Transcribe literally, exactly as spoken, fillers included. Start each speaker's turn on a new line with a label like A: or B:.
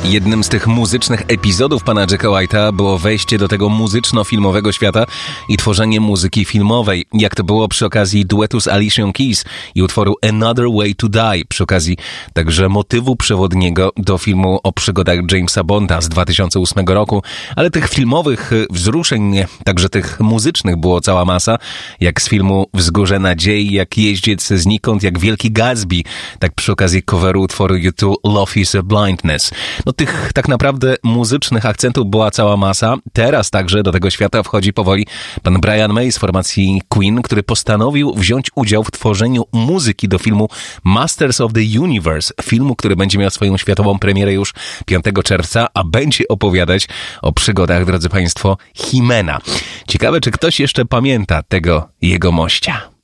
A: Jednym z tych muzycznych epizodów pana Jacka White'a było wejście do tego muzyczno-filmowego świata i tworzenie muzyki filmowej, jak to było przy okazji duetu z Alicia Keys i utworu Another Way to Die, przy okazji także motywu przewodniego do filmu o przygodach Jamesa Bonda z dwa tysiące ósmego roku, ale tych filmowych wzruszeń, także tych muzycznych było cała masa, jak z filmu Wzgórze Nadziei, jak Jeździec znikąd, jak Wielki Gatsby, tak przy okazji coveru utworu U two Love is a Blindness. No tych tak naprawdę muzycznych akcentów była cała masa. Teraz także do tego świata wchodzi powoli pan Brian May z formacji Queen, który postanowił wziąć udział w tworzeniu muzyki do filmu Masters of the Universe, filmu, który będzie miał swoją światową premierę już piątego czerwca, a będzie opowiadać o przygodach, drodzy państwo, He-Mana. Ciekawe, czy ktoś jeszcze pamięta tego jego mościa.